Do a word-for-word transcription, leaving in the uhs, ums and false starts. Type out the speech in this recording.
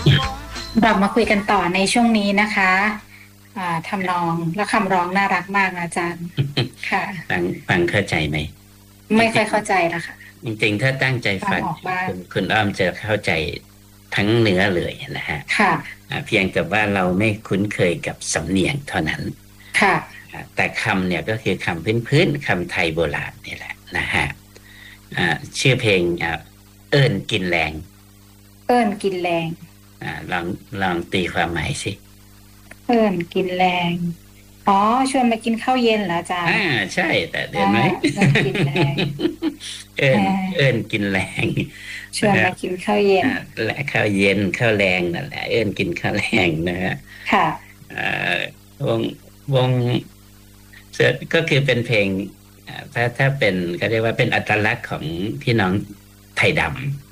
เรามาคุยกันต่อในช่วงนี้นะคะอ่าทำนองและคำร้องน่ารักมากนะอาจารย์ค่ะฟังฟังเข้าใจไหมจไม่ค่ริงอยเข้าใจละค่ะๆจริงๆถ้าตั้งใจฟังฟังออกบ้างคุณคุณอ้อมจะเข้าใจทั้งเนื้อเลยนะฮะค่ะอ่าเพียงแต่ว่าเราไม่คุ้นเคยกับสำเนียงเท่านั้นค่ะอ่าแต่คำเนี่ยก็คือคำพื้นๆคำไทยโบราณนี่แหละนะฮะอ่าชื่อเพลงอ่าเอิ้นกินแรงเอิ้นกินแรงอ่าลองลองตีความหมายสิเอิ้นกินแรงอ๋อชวนมากินข้าวเย็นเหรออาจารอ่าย์ใช่แต่เห็อ่านไหมเอิ้นกินแรงเอิ้อ่นเอิ้นากินแรงชนะฮะวนมากินข้าวเย็นอ่าและข้าวเย็นข้าวแรงนั่นแหละเอิ้นกินข้าวแรงนะฮะค่ะอ่าวงวงเสิร์ชก็คือเป็นเพลงอ่าถ้าถ้าเป็นก็เรียกว่าเป็นอัตลักษณ์ของพี่น้องไทยดำ